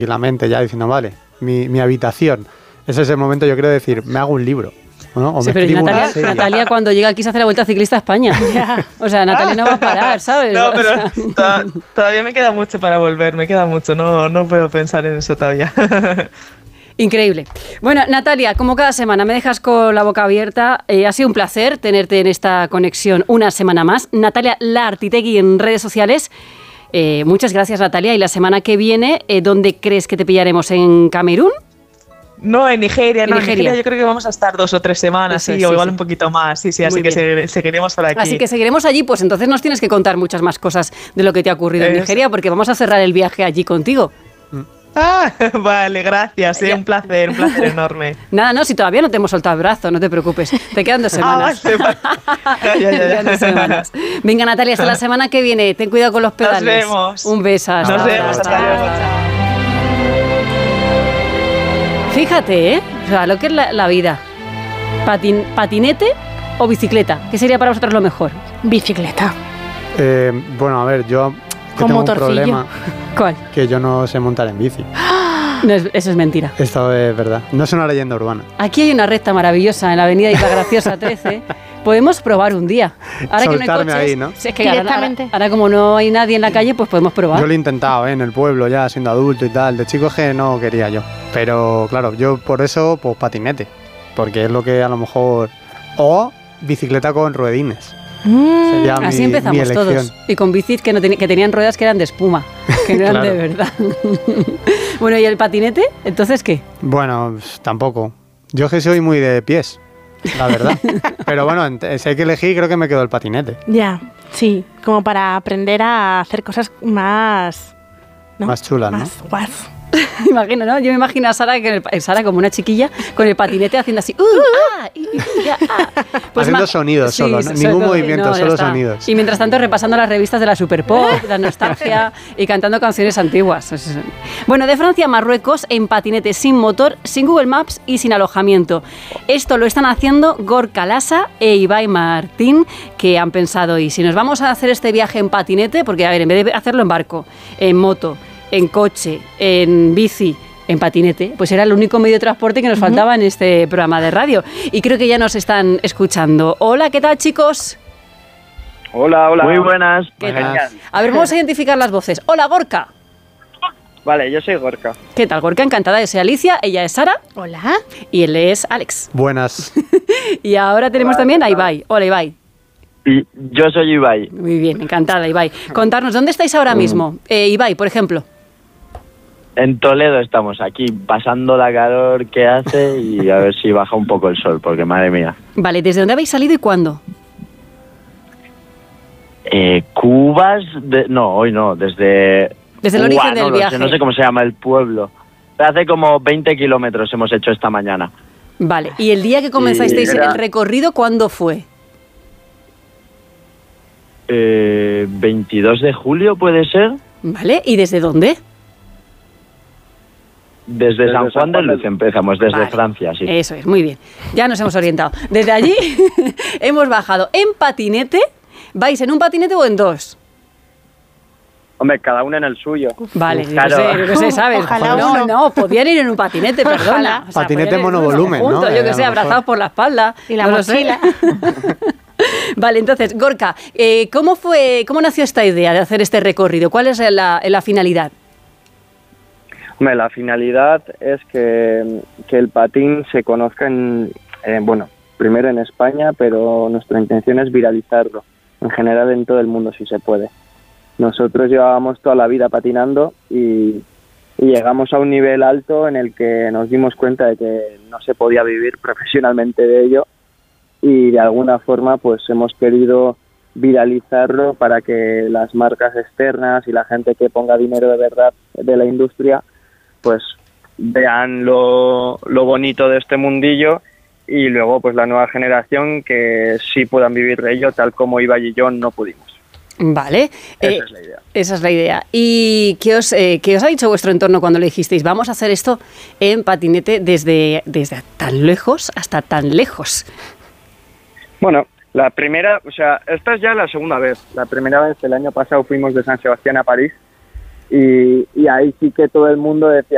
tranquilamente ya diciendo, vale, mi habitación. Ese es el momento, yo creo, de decir, me hago un libro. ¿No? O sí, me pero escribo una serie. Natalia cuando llega aquí se hace la Vuelta Ciclista a España. O sea, Natalia no va a parar, ¿sabes? No, pero todavía me queda mucho para volver, me queda mucho, no puedo pensar en eso todavía. Increíble. Bueno, Natalia, como cada semana me dejas con la boca abierta. Ha sido un placer tenerte en esta conexión una semana más. Natalia Lartitegui en redes sociales. Muchas gracias, Natalia. Y la semana que viene, ¿dónde crees que te pillaremos? ¿En Camerún? No, en Nigeria, en Nigeria yo creo que vamos a estar 2 o 3 semanas, sí, o igual un poquito más, sí, así que seguiremos por aquí. Así que seguiremos allí, pues entonces nos tienes que contar muchas más cosas de lo que te ha ocurrido en Nigeria, porque vamos a cerrar el viaje allí contigo. Vale, gracias, sí, un placer enorme. Nada, no, si todavía no te hemos soltado el brazo, no te preocupes, te quedan 2 semanas. Ya. 2 semanas. Venga, Natalia, hasta la semana que viene, ten cuidado con los pedales. Nos vemos. Un beso. Nos vemos, hasta luego. Fíjate, o sea, lo que es la vida. ¿Patinete o bicicleta? ¿Qué sería para vosotros lo mejor? Bicicleta. Bueno, a ver, yo Con tengo un problema. ¿Cuál? Que yo no sé montar en bici. No, eso es mentira. Esto es verdad. No es una leyenda urbana. Aquí hay una recta maravillosa en la avenida Isla Graciosa 13. Podemos probar un día. Ahora soltarme que no hay coches, ahí, ¿no? Es que directamente. ahora como no hay nadie en la calle, pues podemos probar. Yo lo he intentado, en el pueblo ya, siendo adulto y tal. De chico es que no quería yo. Pero claro, yo por eso, pues patinete. Porque es lo que a lo mejor... O bicicleta con ruedines. Sería Así empezamos todos. Y con bicis que tenían ruedas que eran de espuma, que no eran de verdad. Bueno, ¿y el patinete? ¿Entonces qué? Bueno, tampoco. Yo es que soy muy de pies, la verdad. Pero bueno, si hay que elegir, creo que me quedo el patinete. Ya, sí, como para aprender a hacer cosas más... ¿no? Más chulas, más ¿no? guas. Imagino, ¿no? Yo me imagino a Sara, Sara como una chiquilla, con el patinete haciendo así, Pues haciendo sonidos sí, solo, ¿no? Ningún movimiento, no, solo sonidos. Y mientras tanto repasando las revistas de la Super Pop, la nostalgia y cantando canciones antiguas. Bueno, de Francia a Marruecos en patinete sin motor, sin Google Maps y sin alojamiento. Esto lo están haciendo Gorka Lasa e Ibai Martín, que han pensado, y si nos vamos a hacer este viaje en patinete, porque a ver, en vez de hacerlo en barco, en moto, en coche, en bici, en patinete, pues era el único medio de transporte que nos faltaba en este programa de radio. Y creo que ya nos están escuchando. Hola, ¿qué tal, chicos? Hola. Muy buenas. ¿Qué tal? A ver, vamos a identificar las voces. Hola, Gorka. Vale, yo soy Gorka. ¿Qué tal, Gorka? Encantada, yo soy Alicia, ella es Sara. Hola. Y él es Alex. Buenas. Y ahora tenemos también a Ibai. Hola, Ibai. Y yo soy Ibai. Muy bien, encantada, Ibai. Contarnos, ¿dónde estáis ahora mismo? Ibai, por ejemplo. En Toledo estamos aquí, pasando la calor que hace y a ver si baja un poco el sol, porque madre mía. Vale, ¿desde dónde habéis salido y cuándo? Cubas, no, hoy no, desde el origen del viaje. No sé cómo se llama el pueblo. Hace como 20 kilómetros hemos hecho esta mañana. Vale, ¿y el día que comenzasteis el recorrido, cuándo fue? 22 de julio, ¿puede ser? Vale, ¿y desde dónde? Desde San Juan de Luz empezamos, desde Francia, sí. Eso es, muy bien. Ya nos hemos orientado. Desde allí hemos bajado en patinete. ¿Vais en un patinete o en dos? Hombre, cada uno en el suyo. Vale, claro. yo qué sé, ¿sabes? Ojalá No, podían ir en un patinete, perdona. O sea, Patinete monovolumen, ¿no? Yo qué sé, abrazados por la espalda. Y la mochila. Vale, entonces, Gorka, ¿cómo nació esta idea de hacer este recorrido? ¿Cuál es la finalidad? Hombre, la finalidad es que el patín se conozca primero en España, pero nuestra intención es viralizarlo, en general en todo el mundo si se puede. Nosotros llevábamos toda la vida patinando y llegamos a un nivel alto en el que nos dimos cuenta de que no se podía vivir profesionalmente de ello y de alguna forma pues hemos querido viralizarlo para que las marcas externas y la gente que ponga dinero de verdad de la industria pues vean lo bonito de este mundillo y luego pues la nueva generación que sí puedan vivir de ello tal como Ibai y yo no pudimos. Vale. Esa es la idea. Esa es la idea. ¿Y qué os ha dicho vuestro entorno cuando le dijisteis vamos a hacer esto en patinete desde tan lejos hasta tan lejos? Bueno, la primera, o sea, esta es ya la segunda vez. La primera vez el año pasado fuimos de San Sebastián a París y ahí sí que todo el mundo decía,